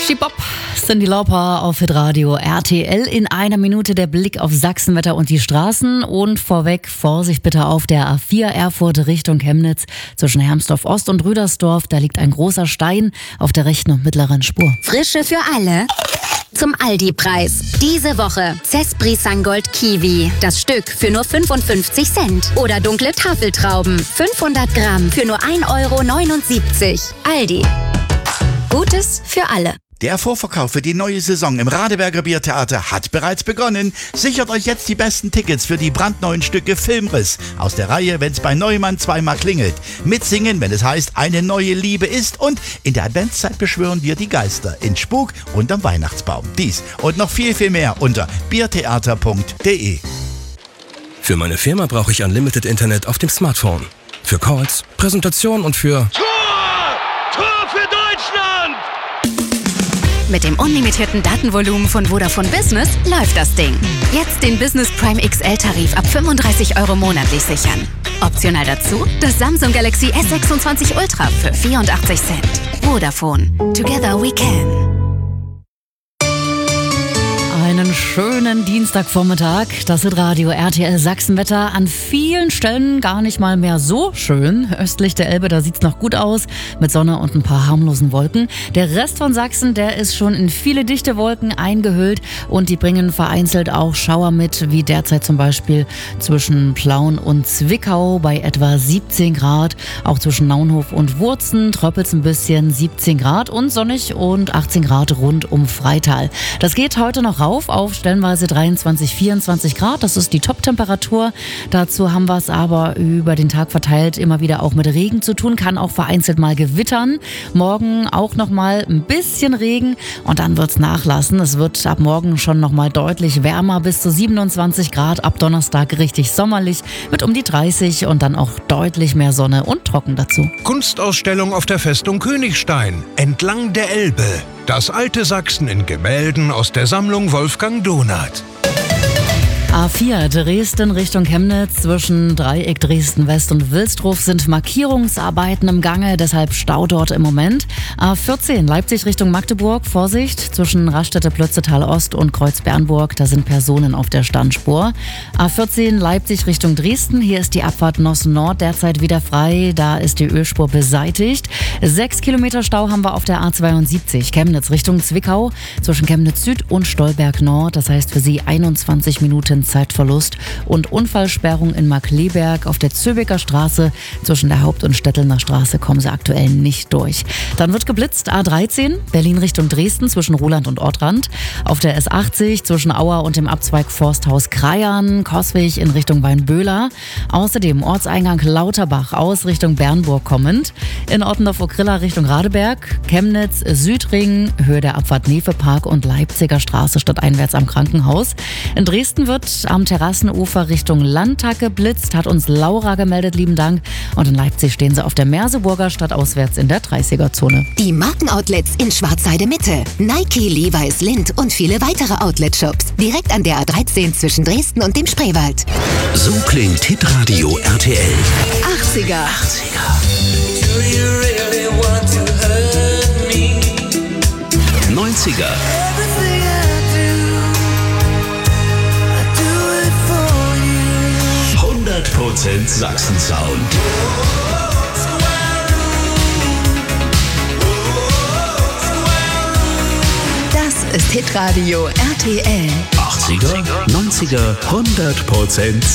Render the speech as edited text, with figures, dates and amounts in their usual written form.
Schiebop, Cyndi Lauper auf Hitradio RTL. In einer Minute der Blick auf Sachsenwetter und die Straßen. Und vorweg, Vorsicht bitte auf der A4 Erfurt Richtung Chemnitz zwischen Hermsdorf Ost und Rüdersdorf. Da liegt ein großer Stein auf der rechten und mittleren Spur. Frische für alle. Zum Aldi-Preis. Diese Woche Cespri Sangold Kiwi. Das Stück für nur 55 Cent. Oder dunkle Tafeltrauben. 500 Gramm für nur 1,79 €. Aldi. Gutes für alle. Der Vorverkauf für die neue Saison im Radeberger Biertheater hat bereits begonnen. Sichert euch jetzt die besten Tickets für die brandneuen Stücke Filmriss aus der Reihe Wenn's bei Neumann zweimal klingelt. Mitsingen, wenn es heißt, eine neue Liebe ist. Und in der Adventszeit beschwören wir die Geister in Spuk unterm Weihnachtsbaum. Dies und noch viel, viel mehr unter biertheater.de. Für meine Firma brauche ich Unlimited Internet auf dem Smartphone. Für Calls, Präsentation und für... Tor für Deutschland! Mit dem unlimitierten Datenvolumen von Vodafone Business läuft das Ding. Jetzt den Business Prime XL-Tarif ab 35 € monatlich sichern. Optional dazu das Samsung Galaxy S26 Ultra für 84 Cent. Vodafone. Together we can. Einen schönen Dienstagvormittag. Das ist Radio RTL Sachsenwetter. An vielen Stellen gar nicht mal mehr so schön. Östlich der Elbe, da sieht's noch gut aus. Mit Sonne und ein paar harmlosen Wolken. Der Rest von Sachsen, der ist schon in viele dichte Wolken eingehüllt. Und die bringen vereinzelt auch Schauer mit, wie derzeit zum Beispiel zwischen Plauen und Zwickau bei etwa 17 Grad. Auch zwischen Naunhof und Wurzen tröppelt's ein bisschen, 17 Grad und sonnig und 18 Grad rund um Freital. Das geht heute noch rauf auf stellenweise 23, 24 Grad. Das ist die Top-Temperatur. Dazu haben wir es aber über den Tag verteilt immer wieder auch mit Regen zu tun. Kann auch vereinzelt mal gewittern. Morgen auch noch mal ein bisschen Regen und dann wird es nachlassen. Es wird ab morgen schon noch mal deutlich wärmer, bis zu 27 Grad. Ab Donnerstag richtig sommerlich mit um die 30 und dann auch deutlich mehr Sonne und trocken dazu. Kunstausstellung auf der Festung Königstein, entlang der Elbe. Das alte Sachsen in Gemälden aus der Sammlung Wolfgang Donath. A4 Dresden Richtung Chemnitz zwischen Dreieck Dresden-West und Wilsdruf sind Markierungsarbeiten im Gange, deshalb Stau dort im Moment. A14 Leipzig Richtung Magdeburg, Vorsicht zwischen Raststätte-Plötzetal-Ost und Kreuz-Bernburg, da sind Personen auf der Standspur. A14 Leipzig Richtung Dresden, hier ist die Abfahrt Nossen-Nord derzeit wieder frei, da ist die Ölspur beseitigt. 6 Kilometer Stau haben wir auf der A72 Chemnitz Richtung Zwickau zwischen Chemnitz Süd und Stolberg Nord, das heißt für Sie 21 Minuten Zeitverlust und Unfallsperrung in Markleberg auf der Zöbecker Straße. Zwischen der Haupt- und Stettelner Straße kommen sie aktuell nicht durch. Dann wird geblitzt A13 Berlin Richtung Dresden zwischen Roland und Ortrand. Auf der S80 zwischen Auer und dem Abzweig Forsthaus Kraian, Coswig in Richtung Weinböhler. Außerdem Ortseingang Lauterbach aus Richtung Bernburg kommend. In Ottendorf-Okrilla Richtung Radeberg, Chemnitz, Südring, Höhe der Abfahrt Nefepark und Leipziger Straße stadteinwärts am Krankenhaus. In Dresden wird am Terrassenufer Richtung Landtag geblitzt, hat uns Laura gemeldet, lieben Dank. Und in Leipzig stehen sie auf der Merseburger stadtauswärts in der 30er-Zone. Die Markenoutlets in Schwarzheide Mitte. Nike, Levi's, Lindt und viele weitere Outlet-Shops. Direkt an der A13 zwischen Dresden und dem Spreewald. So klingt Hitradio RTL. 80er. 90er. 100% Sachsen-Sound. Das ist Hitradio RTL. 80er, 90er, 100%